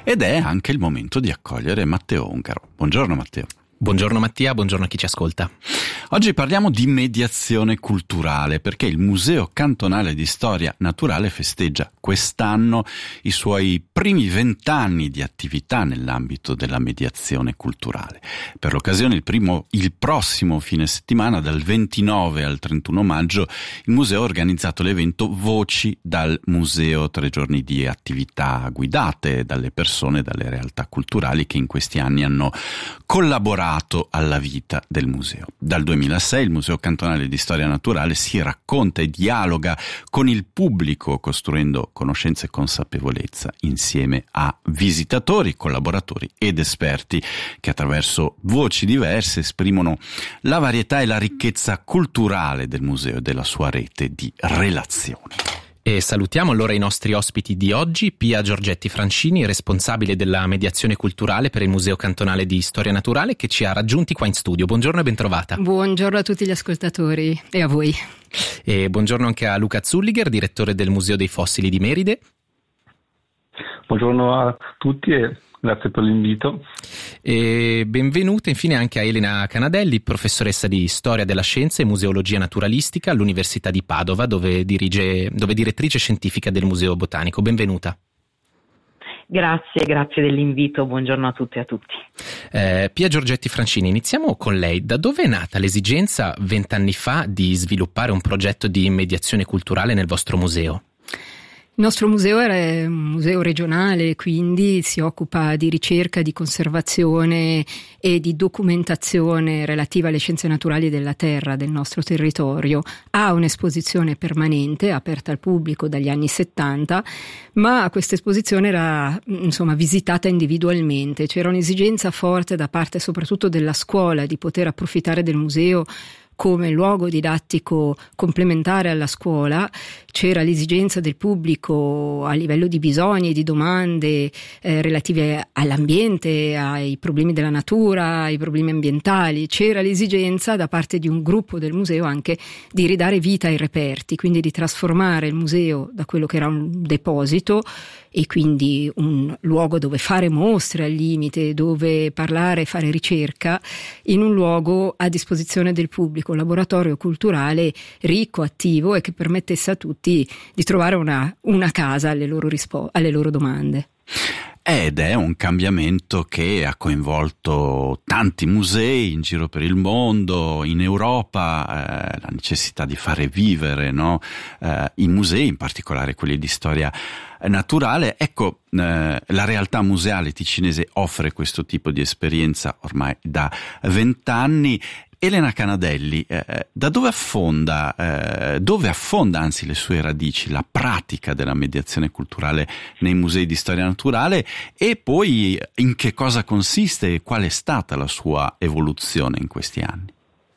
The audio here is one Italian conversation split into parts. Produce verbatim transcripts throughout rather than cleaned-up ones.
ed è anche il momento di accogliere Matteo Ongaro. Buongiorno Matteo. Buongiorno Mattia, buongiorno a chi ci ascolta. Oggi parliamo di mediazione culturale perché il Museo Cantonale di Storia Naturale festeggia quest'anno i suoi primi vent'anni di attività nell'ambito della mediazione culturale. Per l'occasione il, primo, il prossimo fine settimana, dal ventinove al trentuno maggio, il museo ha organizzato l'evento Voci dal Museo, tre giorni di attività guidate dalle persone, dalle realtà culturali che in questi anni hanno collaborato alla vita del museo. Dal duemilasei il Museo Cantonale di Storia Naturale si racconta e dialoga con il pubblico, costruendo conoscenza e consapevolezza insieme a visitatori, collaboratori ed esperti che attraverso voci diverse esprimono la varietà e la ricchezza culturale del museo e della sua rete di relazioni. E salutiamo allora i nostri ospiti di oggi: Pia Giorgetti Francini, responsabile della mediazione culturale per il Museo Cantonale di Storia Naturale, che ci ha raggiunti qua in studio. Buongiorno e bentrovata. Buongiorno a tutti gli ascoltatori e a voi. E buongiorno anche a Luca Zulliger, direttore del Museo dei Fossili di Meride. Buongiorno a tutti e grazie per l'invito. E benvenuta infine anche a Elena Canadelli, professoressa di Storia della Scienza e Museologia Naturalistica all'Università di Padova, dove dirige, dove è direttrice scientifica del Museo Botanico. Benvenuta. Grazie, grazie dell'invito, buongiorno a tutti e a tutti. Eh, Pia Giorgetti Francini, iniziamo con lei. Da dove è nata l'esigenza vent'anni fa di sviluppare un progetto di mediazione culturale nel vostro museo? Il nostro museo è un museo regionale, quindi si occupa di ricerca, di conservazione e di documentazione relativa alle scienze naturali della terra, del nostro territorio. Ha un'esposizione permanente aperta al pubblico dagli anni settanta, ma questa esposizione era insomma visitata individualmente. C'era un'esigenza forte da parte soprattutto della scuola di poter approfittare del museo come luogo didattico complementare alla scuola. C'era l'esigenza del pubblico a livello di bisogni e di domande eh, relative all'ambiente, ai problemi della natura, ai problemi ambientali. C'era l'esigenza da parte di un gruppo del museo anche di ridare vita ai reperti, quindi di trasformare il museo da quello che era un deposito e quindi un luogo dove fare mostre al limite, dove parlare e fare ricerca, in un luogo a disposizione del pubblico, un laboratorio culturale ricco, attivo e che permettesse a tutti di trovare una, una casa alle loro, rispo- alle loro domande. Ed è un cambiamento che ha coinvolto tanti musei in giro per il mondo, in Europa, eh, la necessità di fare vivere, no? eh, i musei, in particolare quelli di storia naturale. Ecco, eh, la realtà museale ticinese offre questo tipo di esperienza ormai da vent'anni. Elena Canadelli, eh, da dove affonda, eh, dove affonda anzi le sue radici la pratica della mediazione culturale nei musei di storia naturale, e poi in che cosa consiste e qual è stata la sua evoluzione in questi anni?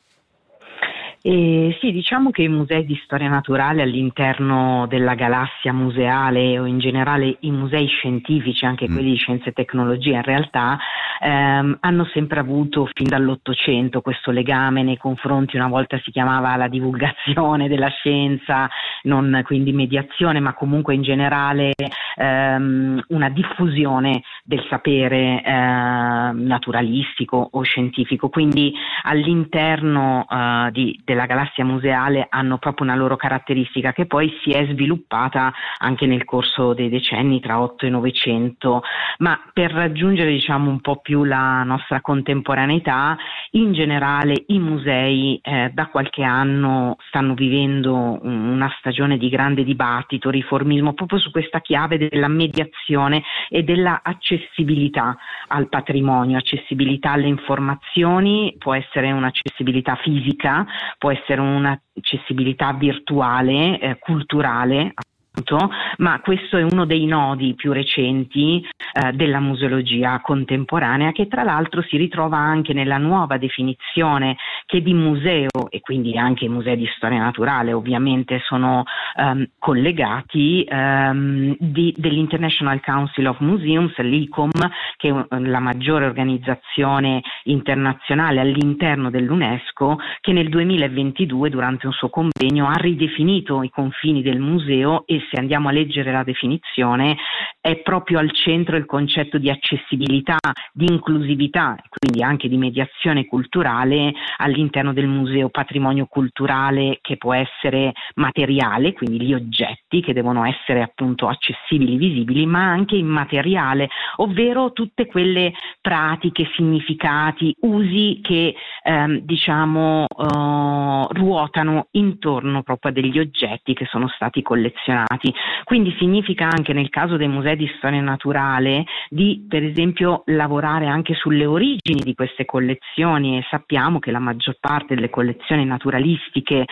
Eh, sì, diciamo che i musei di storia naturale all'interno della galassia museale o in generale i musei scientifici, anche quelli di scienze e tecnologia, in realtà ehm, hanno sempre avuto fin dall'Ottocento questo legame nei confronti, una volta si chiamava la divulgazione della scienza, non quindi mediazione, ma comunque in generale ehm, una diffusione del sapere eh, naturalistico o scientifico. Quindi all'interno eh, di della galassia museale hanno proprio una loro caratteristica che poi si è sviluppata anche nel corso dei decenni tra otto e novecento, ma per raggiungere diciamo un po' più la nostra contemporaneità, in generale i musei eh, da qualche anno stanno vivendo una stagione di grande dibattito, riformismo, proprio su questa chiave della mediazione e della accessibilità al patrimonio, accessibilità alle informazioni, può essere un'accessibilità fisica, può essere un'accessibilità virtuale, eh, culturale, ma questo è uno dei nodi più recenti eh, della museologia contemporanea, che tra l'altro si ritrova anche nella nuova definizione che di museo, e quindi anche i musei di storia naturale ovviamente sono ehm, collegati, ehm, di, dell'International Council of Museums, l'I C O M, che è la maggiore organizzazione internazionale all'interno dell'UNESCO, che nel duemilaventidue durante un suo convegno ha ridefinito i confini del museo e se andiamo a leggere la definizione, è proprio al centro il concetto di accessibilità, di inclusività, quindi anche di mediazione culturale all'interno del museo, patrimonio culturale che può essere materiale, quindi gli oggetti che devono essere appunto accessibili, visibili, ma anche immateriale, ovvero tutte quelle pratiche, significati, usi che ehm, diciamo uh, ruotano intorno proprio a degli oggetti che sono stati collezionati. Quindi significa anche nel caso dei musei di storia naturale di per esempio lavorare anche sulle origini di queste collezioni, e sappiamo che la maggior parte delle collezioni naturalistiche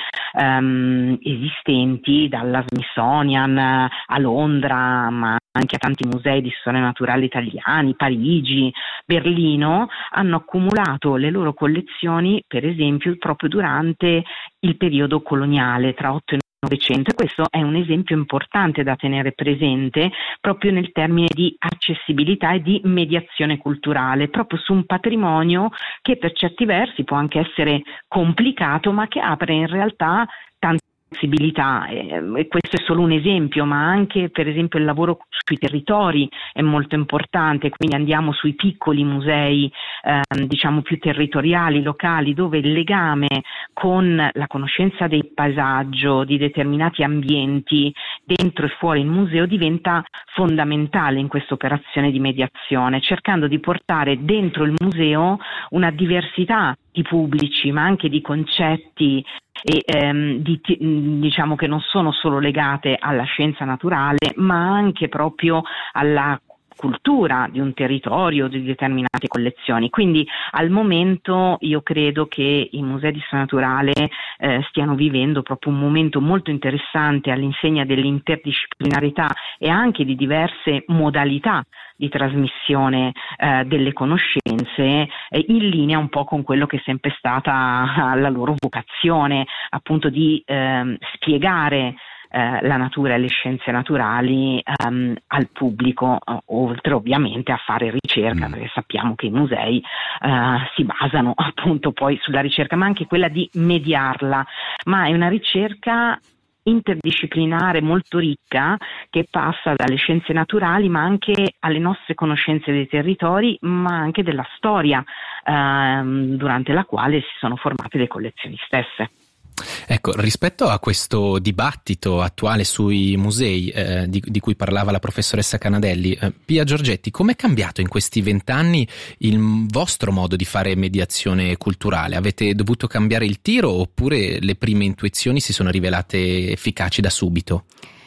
um, esistenti, dalla Smithsonian a Londra, ma anche a tanti musei di storia naturale italiani, Parigi, Berlino, hanno accumulato le loro collezioni per esempio proprio durante il periodo coloniale tra otto e Novecento, e questo è un esempio importante da tenere presente proprio nel termine di accessibilità e di mediazione culturale, proprio su un patrimonio che per certi versi può anche essere complicato, ma che apre in realtà tante possibilità, e questo è solo un esempio, ma anche per esempio il lavoro sui territori è molto importante, quindi andiamo sui piccoli musei eh, diciamo più territoriali, locali, dove il legame con la conoscenza del paesaggio, di determinati ambienti dentro e fuori il museo diventa fondamentale in questa operazione di mediazione, cercando di portare dentro il museo una diversità di pubblici, ma anche di concetti e ehm, di, diciamo che non sono solo legate alla scienza naturale, ma anche proprio alla cultura di un territorio, di determinate collezioni. Quindi al momento io credo che i musei di storia naturale eh, stiano vivendo proprio un momento molto interessante all'insegna dell'interdisciplinarità e anche di diverse modalità di trasmissione eh, delle conoscenze, eh, in linea un po' con quello che è sempre stata la loro vocazione, appunto di eh, spiegare Eh, la natura e le scienze naturali um, al pubblico, uh, oltre ovviamente a fare ricerca, mm. perché sappiamo che i musei uh, si basano appunto poi sulla ricerca, ma anche quella di mediarla, ma è una ricerca interdisciplinare molto ricca che passa dalle scienze naturali ma anche alle nostre conoscenze dei territori, ma anche della storia uh, durante la quale si sono formate le collezioni stesse. Ecco, rispetto a questo dibattito attuale sui musei eh, di, di cui parlava la professoressa Canadelli, eh, Pia Giorgetti, com'è cambiato in questi vent'anni il vostro modo di fare mediazione culturale? Avete dovuto cambiare il tiro oppure le prime intuizioni si sono rivelate efficaci da subito?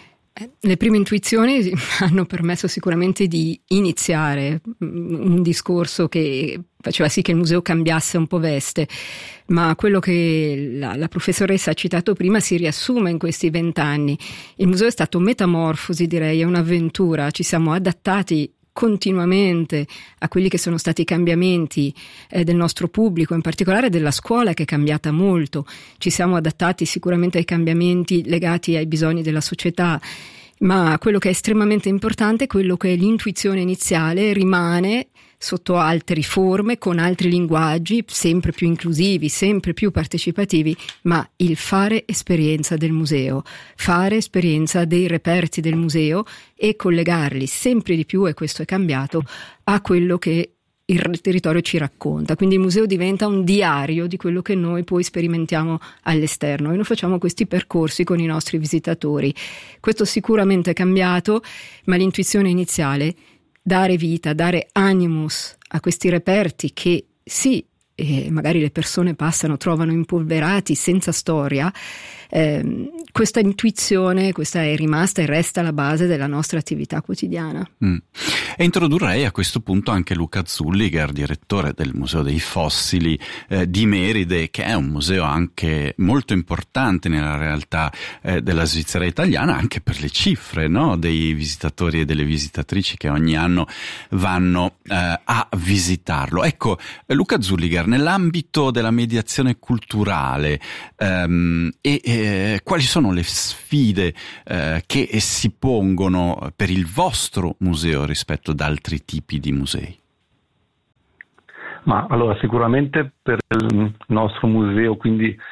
Le prime intuizioni hanno permesso sicuramente di iniziare un discorso che faceva sì che il museo cambiasse un po' veste, ma quello che la, la professoressa ha citato prima si riassume in questi vent'anni. Il museo è stato metamorfosi, direi, è un'avventura, ci siamo adattati continuamente a quelli che sono stati i cambiamenti eh, del nostro pubblico, in particolare della scuola che è cambiata molto. Ci siamo adattati sicuramente ai cambiamenti legati ai bisogni della società, ma quello che è estremamente importante è quello che l'intuizione iniziale rimane sotto altre forme, con altri linguaggi, sempre più inclusivi, sempre più partecipativi, ma il fare esperienza del museo, fare esperienza dei reperti del museo e collegarli sempre di più, e questo è cambiato, a quello che il territorio ci racconta. Quindi il museo diventa un diario di quello che noi poi sperimentiamo all'esterno, e noi facciamo questi percorsi con i nostri visitatori. Questo sicuramente è cambiato, ma l'intuizione iniziale, dare vita, dare animus a questi reperti che sì, e magari le persone passano, trovano impolverati, senza storia, eh, questa intuizione, questa è rimasta e resta la base della nostra attività quotidiana. Mm. E introdurrei a questo punto anche Luca Zulliger, direttore del Museo dei Fossili eh, di Meride, che è un museo anche molto importante nella realtà eh, della Svizzera italiana, anche per le cifre, no? Dei visitatori e delle visitatrici che ogni anno vanno eh, a visitarlo. Ecco, Luca Zulliger, nell'ambito della mediazione culturale, ehm, e eh, quali sono le sfide eh, che si pongono per il vostro museo rispetto ad altri tipi di musei? Ma allora sicuramente per il nostro museo, quindi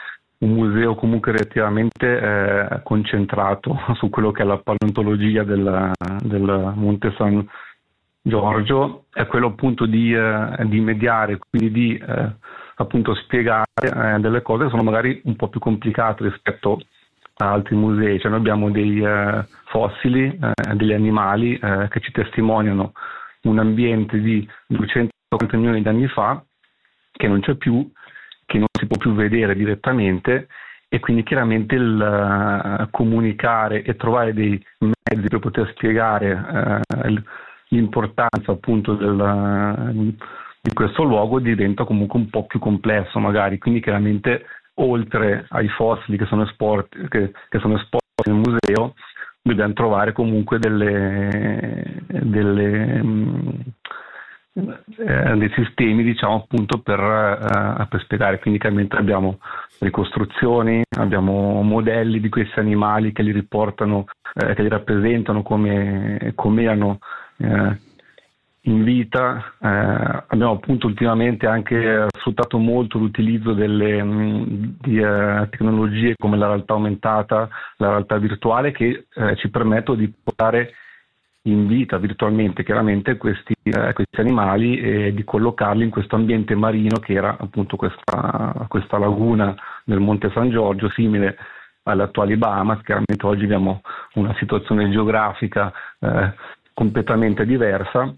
un museo comunque relativamente eh, concentrato su quello che è la paleontologia del, del Monte San Giorgio, è quello appunto di, eh, di mediare, quindi di eh, appunto spiegare eh, delle cose che sono magari un po' più complicate rispetto a altri musei. Cioè noi abbiamo dei eh, fossili, eh, degli animali eh, che ci testimoniano un ambiente di duecentocinquanta milioni di anni fa che non c'è più, che non si può più vedere direttamente, e quindi chiaramente il uh, comunicare e trovare dei mezzi per poter spiegare uh, l'importanza appunto del, uh, di questo luogo diventa comunque un po' più complesso magari, quindi chiaramente oltre ai fossili che sono esposti, che, che sono esposti nel museo dobbiamo trovare comunque delle, delle um, Eh, dei sistemi, diciamo, appunto per, eh, per spiegare. Quindi chiaramente abbiamo ricostruzioni, abbiamo modelli di questi animali che li riportano, eh, che li rappresentano come, come erano eh, in vita. Eh, abbiamo appunto ultimamente anche sfruttato molto l'utilizzo delle mh, di, eh, tecnologie come la realtà aumentata, la realtà virtuale, che eh, ci permettono di portare in vita virtualmente chiaramente questi, eh, questi animali e di collocarli in questo ambiente marino che era appunto questa, questa laguna del Monte San Giorgio, simile alle attuali Bahamas. Chiaramente oggi abbiamo una situazione geografica eh, completamente diversa,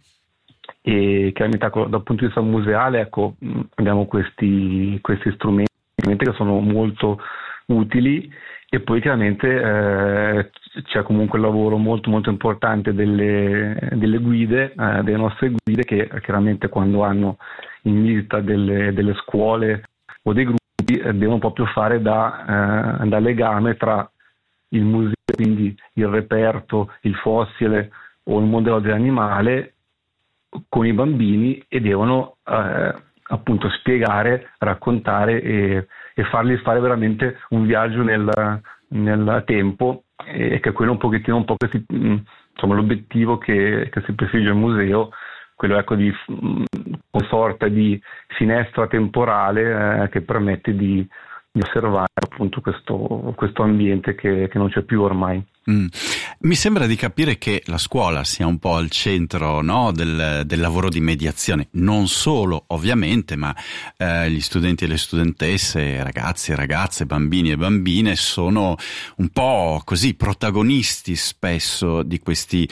e chiaramente ecco, dal punto di vista museale ecco, abbiamo questi, questi strumenti che sono molto utili. E poi chiaramente eh, c'è comunque il lavoro molto molto importante delle, delle guide, eh, delle nostre guide, che chiaramente quando hanno in visita delle, delle scuole o dei gruppi eh, devono proprio fare da, eh, da legame tra il museo, quindi il reperto, il fossile o il modello dell'animale, con i bambini, e devono eh, appunto spiegare, raccontare e, e farli fare veramente un viaggio nel, nel tempo, e che è quello un pochettino un po' che si, insomma, l'obiettivo che, che si prefigge il museo, quello ecco di una sorta di finestra temporale eh, che permette di, di osservare appunto questo, questo ambiente che, che non c'è più ormai. Mm. Mi sembra di capire che la scuola sia un po' al centro, no, del, del lavoro di mediazione, non solo ovviamente, ma eh, gli studenti e le studentesse, ragazzi e ragazze, bambini e bambine sono un po' così protagonisti spesso di questi,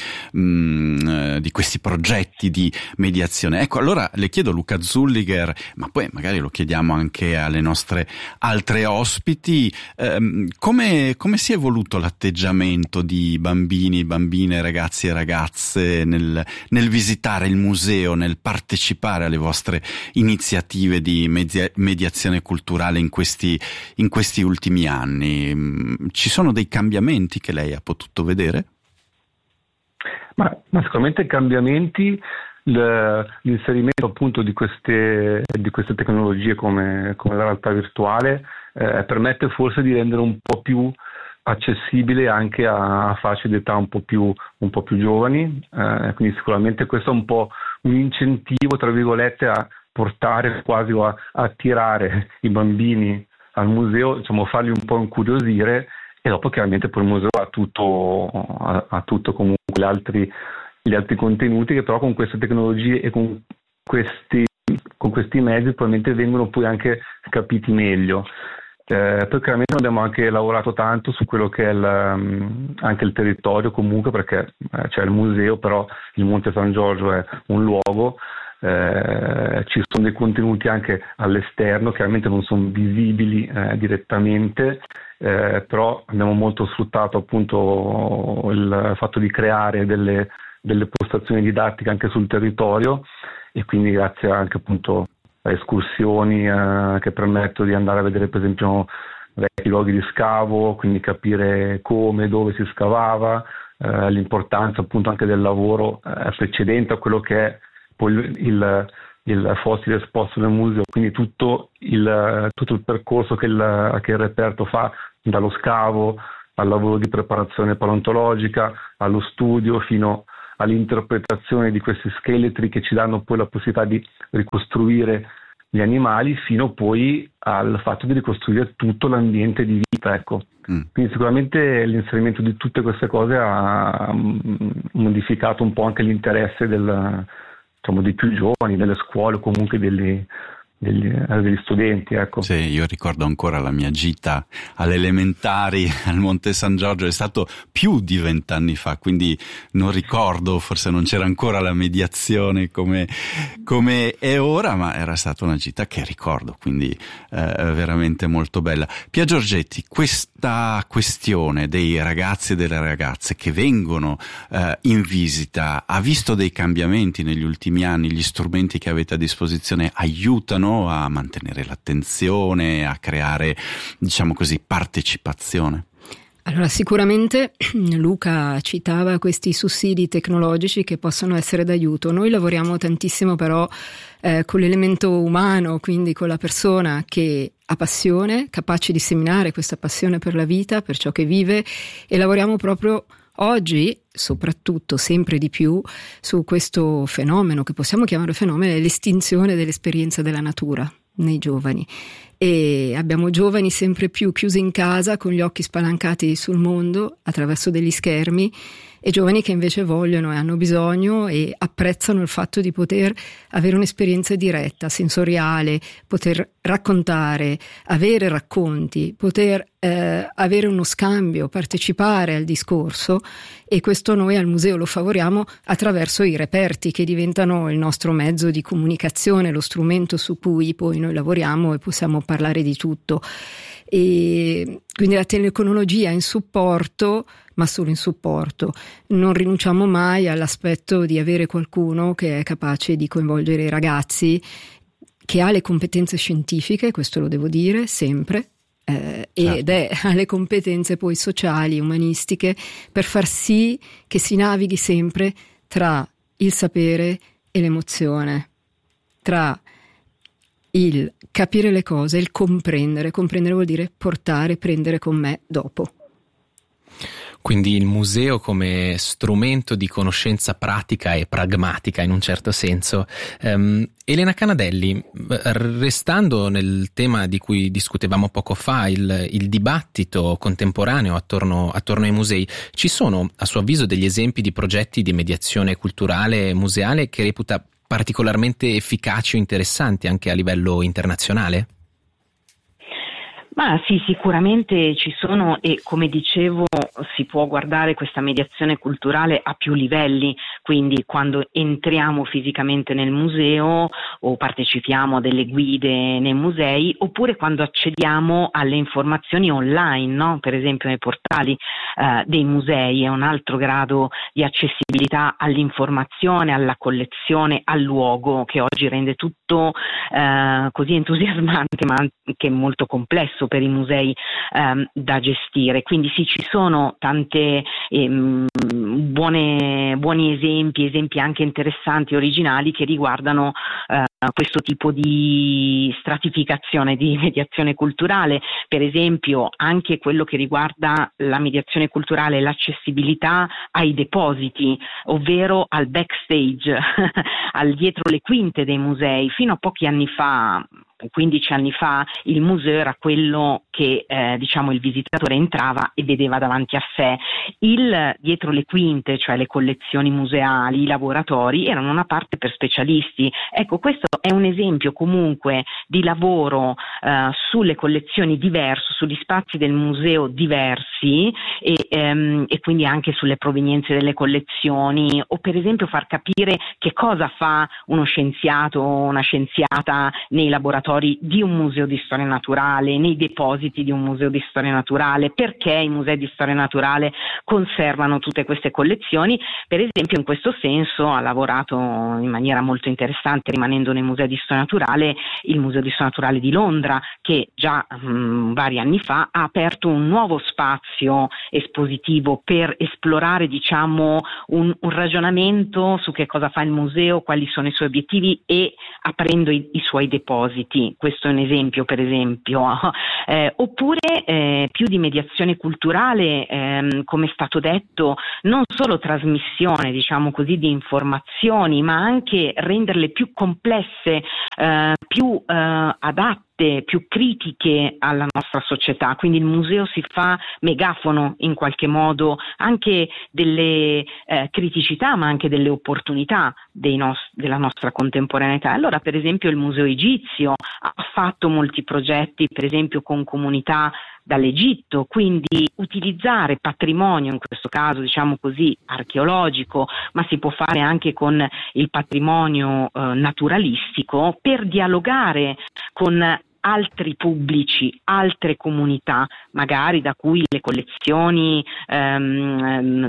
mh, di questi progetti di mediazione. Ecco, allora le chiedo, Luca Zulliger, ma poi magari lo chiediamo anche alle nostre altre ospiti, ehm, come, come si è evoluto l'atteggiamento di bambini, bambine, ragazzi e ragazze nel, nel visitare il museo, nel partecipare alle vostre iniziative di media, mediazione culturale in questi, in questi ultimi anni? Ci sono dei cambiamenti che lei ha potuto vedere? Ma, ma sicuramente cambiamenti, l'inserimento appunto di queste, di queste tecnologie come, come la realtà virtuale eh, permette forse di rendere un po' più accessibile anche a fasce d'età un po' più, un po' più giovani, eh, quindi sicuramente questo è un po' un incentivo tra virgolette a portare quasi o a, a attirare i bambini al museo, diciamo farli un po' incuriosire, e dopo chiaramente poi il museo ha tutto, ha, ha tutto comunque gli altri, gli altri contenuti che però con queste tecnologie e con questi, con questi mezzi probabilmente vengono poi anche capiti meglio. Eh, poi chiaramente abbiamo anche lavorato tanto su quello che è il, um, anche il territorio comunque, perché eh, c'è il museo, però il Monte San Giorgio è un luogo, eh, ci sono dei contenuti anche all'esterno, chiaramente non sono visibili eh, direttamente, eh, però abbiamo molto sfruttato appunto il fatto di creare delle, delle postazioni didattiche anche sul territorio, e quindi grazie anche appunto escursioni eh, che permettono di andare a vedere per esempio vecchi luoghi di scavo, quindi capire come e dove si scavava, eh, l'importanza appunto anche del lavoro eh, precedente a quello che è poi il, il, il fossile esposto nel museo, quindi tutto il, tutto il percorso che il, che il reperto fa, dallo scavo al lavoro di preparazione paleontologica, allo studio, fino all'interpretazione di questi scheletri che ci danno poi la possibilità di ricostruire gli animali, fino poi al fatto di ricostruire tutto l'ambiente di vita, ecco. Mm. Quindi sicuramente l'inserimento di tutte queste cose ha modificato un po' anche l'interesse del, diciamo, dei più giovani, delle scuole o comunque delle Degli, degli studenti, ecco. Sì, io ricordo ancora la mia gita alle elementari al Monte San Giorgio, è stato più di vent'anni fa, quindi non ricordo, forse non c'era ancora la mediazione come, come è ora, ma era stata una gita che ricordo, quindi eh, veramente molto bella. Pia Giorgetti, questa questione dei ragazzi e delle ragazze che vengono eh, in visita, ha visto dei cambiamenti negli ultimi anni? Gli strumenti che avete a disposizione aiutano a mantenere l'attenzione, a creare, diciamo così, partecipazione? Allora, sicuramente Luca citava questi sussidi tecnologici che possono essere d'aiuto. Noi lavoriamo tantissimo però eh, con l'elemento umano, quindi con la persona che ha passione, capace di seminare questa passione per la vita, per ciò che vive, e lavoriamo proprio oggi, soprattutto sempre di più, su questo fenomeno che possiamo chiamare fenomeno, è l'estinzione dell'esperienza della natura nei giovani. E abbiamo giovani sempre più chiusi in casa con gli occhi spalancati sul mondo attraverso degli schermi, e giovani che invece vogliono e hanno bisogno e apprezzano il fatto di poter avere un'esperienza diretta, sensoriale, poter raccontare, avere racconti, poter eh, avere uno scambio, partecipare al discorso, e questo noi al museo lo favoriamo attraverso i reperti che diventano il nostro mezzo di comunicazione, lo strumento su cui poi noi lavoriamo e possiamo parlare di tutto. E quindi la tecnologia in supporto, ma solo in supporto. Non rinunciamo mai all'aspetto di avere qualcuno che è capace di coinvolgere i ragazzi, che ha le competenze scientifiche, questo lo devo dire sempre, eh, certo. ed è, ha le competenze poi sociali, umanistiche, per far sì che si navighi sempre tra il sapere e l'emozione, tra il capire le cose, il comprendere. Comprendere vuol dire portare, prendere con me dopo. Quindi il museo come strumento di conoscenza pratica e pragmatica in un certo senso. Um, Elena Canadelli, restando nel tema di cui discutevamo poco fa, il, il dibattito contemporaneo attorno, attorno ai musei, ci sono a suo avviso degli esempi di progetti di mediazione culturale e museale che reputa particolarmente efficaci o interessanti anche a livello internazionale? Ma sì, sicuramente ci sono, e come dicevo si può guardare questa mediazione culturale a più livelli, quindi quando entriamo fisicamente nel museo o partecipiamo a delle guide nei musei, oppure quando accediamo alle informazioni online, no? Per esempio nei portali eh, dei musei, è un altro grado di accessibilità all'informazione, alla collezione, al luogo, che oggi rende tutto eh, così entusiasmante ma anche molto complesso per i musei ehm, da gestire. Quindi sì, ci sono tante ehm, buone, buoni esempi, esempi anche interessanti, originali, che riguardano eh, questo tipo di stratificazione di mediazione culturale. Per esempio anche quello che riguarda la mediazione culturale e l'accessibilità ai depositi, ovvero al backstage, al dietro le quinte dei musei. Fino a pochi anni fa, quindici anni fa, il museo era quello che eh, diciamo il visitatore entrava e vedeva davanti a sé. Il dietro le quinte, cioè le collezioni museali, i laboratori, erano una parte per specialisti. Ecco, questo è un esempio comunque di lavoro eh, sulle collezioni diverse, sugli spazi del museo diversi, e, ehm, e quindi anche sulle provenienze delle collezioni, o per esempio far capire che cosa fa uno scienziato o una scienziata nei laboratori di un museo di storia naturale, nei depositi di un museo di storia naturale, perché i musei di storia naturale conservano tutte queste collezioni. Per esempio, in questo senso ha lavorato in maniera molto interessante, rimanendo nei musei di storia naturale, il Museo di storia naturale di Londra, che già mh, vari anni fa ha aperto un nuovo spazio espositivo per esplorare, diciamo, un, un ragionamento su che cosa fa il museo, quali sono i suoi obiettivi, e aprendo i, i suoi depositi. documenti, questo è un esempio per esempio, eh, oppure eh, più di mediazione culturale, ehm, come è stato detto, non solo trasmissione, diciamo così, di informazioni, ma anche renderle più complesse, eh, più eh, adatte, più critiche alla nostra società. Quindi il museo si fa megafono in qualche modo anche delle eh, criticità, ma anche delle opportunità dei nos- della nostra contemporaneità. Allora, per esempio, il Museo Egizio ha fatto molti progetti, per esempio con comunità dall'Egitto, quindi utilizzare patrimonio, in questo caso diciamo così archeologico, ma si può fare anche con il patrimonio eh, naturalistico, per dialogare con altri pubblici, altre comunità, magari da cui le collezioni ehm,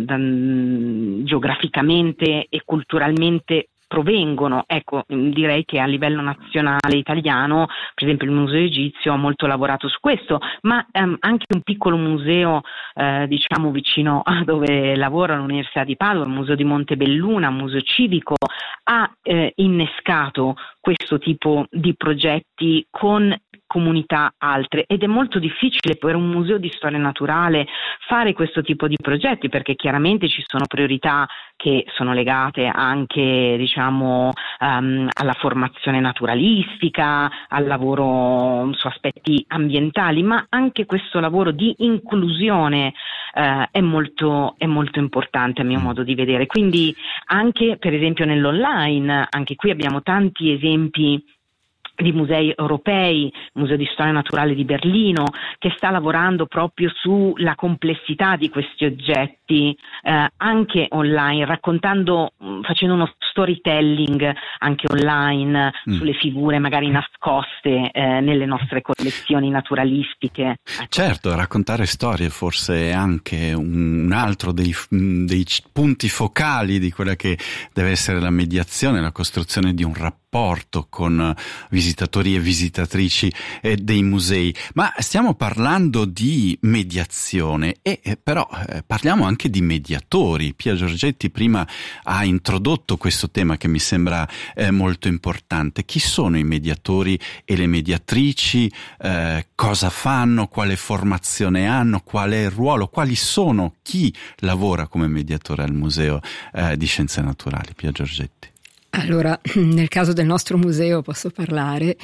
da, geograficamente e culturalmente provengono. Ecco, direi che a livello nazionale italiano, per esempio il Museo Egizio ha molto lavorato su questo, ma ehm, anche un piccolo museo eh, diciamo vicino a dove lavoro, l'Università di Padova, il Museo di Montebelluna, un museo civico, ha eh, innescato questo tipo di progetti con comunità altre, ed è molto difficile per un museo di storia naturale fare questo tipo di progetti, perché chiaramente ci sono priorità che sono legate anche diciamo um, alla formazione naturalistica, al lavoro su aspetti ambientali, ma anche questo lavoro di inclusione uh, è molto è molto importante a mio modo di vedere. Quindi anche per esempio nell'online, anche qui abbiamo tanti esempi di musei europei, Museo di Storia Naturale di Berlino, che sta lavorando proprio sulla complessità di questi oggetti eh, anche online, raccontando, facendo uno storytelling anche online mm. sulle figure magari nascoste eh, nelle nostre collezioni naturalistiche. Certo, raccontare storie forse è anche un altro dei, dei punti focali di quella che deve essere la mediazione, la costruzione di un rapporto con visitatori e visitatrici eh, dei musei. Ma stiamo parlando di mediazione e eh, però eh, parliamo anche di mediatori. Pia Giorgetti prima ha introdotto questo tema che mi sembra eh, molto importante. Chi sono i mediatori e le mediatrici? Eh, cosa fanno? Quale formazione hanno? Qual è il ruolo? Quali sono? Chi lavora come mediatore al Museo eh, di Scienze Naturali? Pia Giorgetti. Allora, nel caso del nostro museo posso parlare,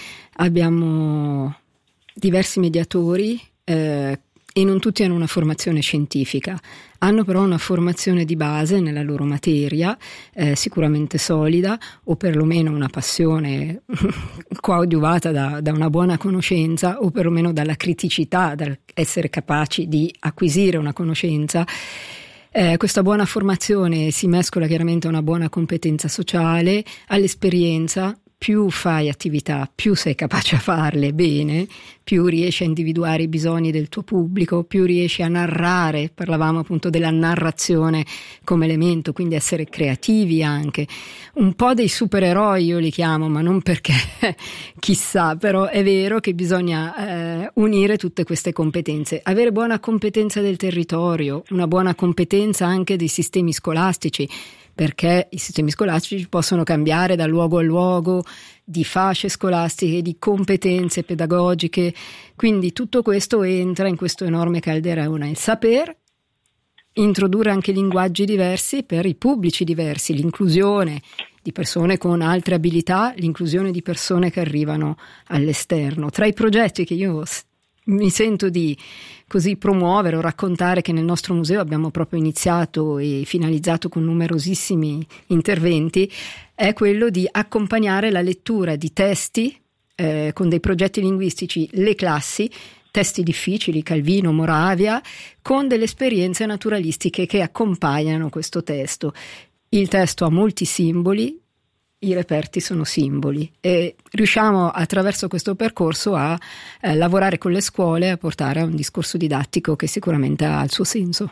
abbiamo diversi mediatori eh, e non tutti hanno una formazione scientifica, hanno però una formazione di base nella loro materia, eh, sicuramente solida, o perlomeno una passione coadiuvata da, da una buona conoscenza, o perlomeno dalla criticità, dall'essere capaci di acquisire una conoscenza. Eh, questa buona formazione si mescola chiaramente a una buona competenza sociale, all'esperienza. Più fai attività, più sei capace a farle bene, più riesci a individuare i bisogni del tuo pubblico, più riesci a narrare. Parlavamo appunto della narrazione come elemento, quindi essere creativi anche. Un po' dei supereroi io li chiamo, ma non perché chissà, però è vero che bisogna eh, unire tutte queste competenze, avere buona competenza del territorio, una buona competenza anche dei sistemi scolastici, perché i sistemi scolastici possono cambiare da luogo a luogo, di fasce scolastiche, di competenze pedagogiche, quindi tutto questo entra in questo enorme calderone. Il saper introdurre anche linguaggi diversi per i pubblici diversi, l'inclusione di persone con altre abilità, l'inclusione di persone che arrivano all'esterno. Tra i progetti che io mi sento di così promuovere o raccontare, che nel nostro museo abbiamo proprio iniziato e finalizzato con numerosissimi interventi, è quello di accompagnare la lettura di testi eh, con dei progetti linguistici, le classi, testi difficili, Calvino, Moravia, con delle esperienze naturalistiche che accompagnano questo testo. Il testo ha molti simboli, i reperti sono simboli, e riusciamo attraverso questo percorso a eh, lavorare con le scuole, a portare a un discorso didattico che sicuramente ha il suo senso.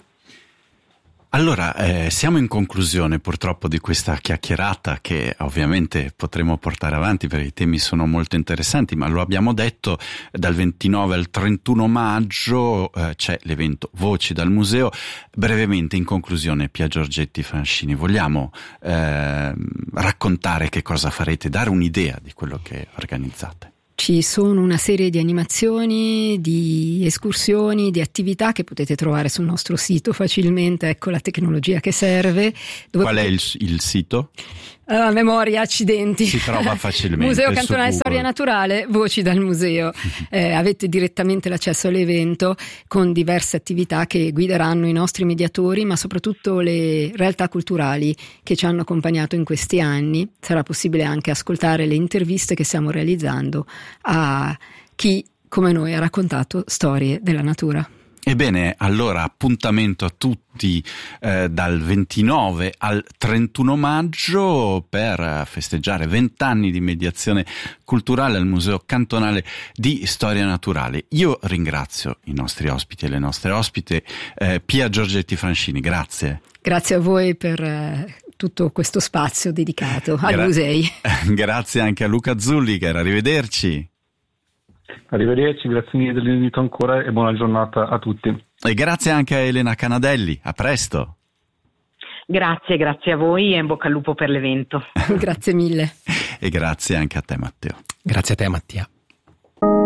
Allora, eh, siamo in conclusione purtroppo di questa chiacchierata, che ovviamente potremo portare avanti perché i temi sono molto interessanti, ma lo abbiamo detto, dal ventinove al trentuno maggio eh, c'è l'evento Voci dal Museo. Brevemente, in conclusione, Pia Giorgetti Francini, vogliamo eh, raccontare che cosa farete, dare un'idea di quello che organizzate? Ci Ci sono una serie di animazioni, di escursioni, di attività che potete trovare sul nostro sito facilmente. Ecco la tecnologia che serve. Dove Qual è il, il sito? Uh, memoria, accidenti. Si trova facilmente. Museo Cantonale Storia Naturale, voci dal museo. Eh, avete direttamente l'accesso all'evento con diverse attività che guideranno i nostri mediatori, ma soprattutto le realtà culturali che ci hanno accompagnato in questi anni. Sarà possibile anche ascoltare le interviste che stiamo realizzando a chi, come noi, ha raccontato storie della natura. Ebbene, allora appuntamento a tutti eh, dal ventinove al trentuno maggio per festeggiare vent'anni di mediazione culturale al Museo Cantonale di Storia Naturale. Io ringrazio i nostri ospiti e le nostre ospite, eh, Pia Giorgetti Francini, grazie. Grazie a voi per eh, tutto questo spazio dedicato ai Gra- musei. Grazie anche a Luca Zulliger, arrivederci. Arrivederci, grazie mille dell'invito ancora e buona giornata a tutti. E grazie anche a Elena Canadelli, a presto. Grazie, grazie a voi e in bocca al lupo per l'evento. Grazie mille. E grazie anche a te Matteo. Grazie a te Mattia.